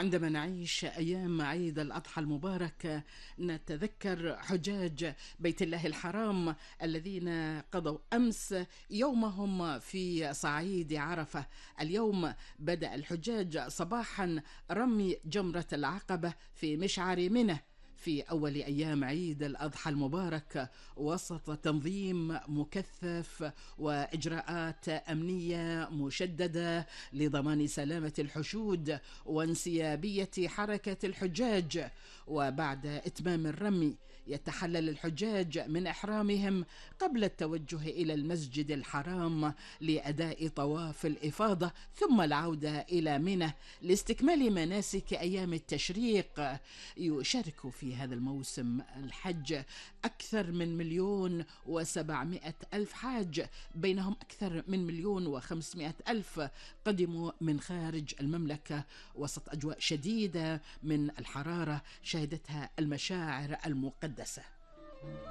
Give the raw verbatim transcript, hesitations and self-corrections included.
عندما نعيش أيام عيد الأضحى المبارك نتذكر حجاج بيت الله الحرام الذين قضوا أمس يومهم في صعيد عرفة. اليوم بدأ الحجاج صباحا رمي جمرة العقبة في مشعر منى في أول أيام عيد الأضحى المبارك، وسط تنظيم مكثف وإجراءات أمنية مشددة لضمان سلامة الحشود وانسيابية حركة الحجاج. وبعد إتمام الرمي يتحلل الحجاج من إحرامهم قبل التوجه إلى المسجد الحرام لأداء طواف الإفاضة، ثم العودة إلى منى لاستكمال مناسك أيام التشريق. يشارك في هذا الموسم الحج أكثر من مليون وسبعمائة ألف حاج، بينهم أكثر من مليون وخمسمائة ألف قدموا من خارج المملكة وسط أجواء شديدة من الحرارة شهدتها المشاعر المقدسة.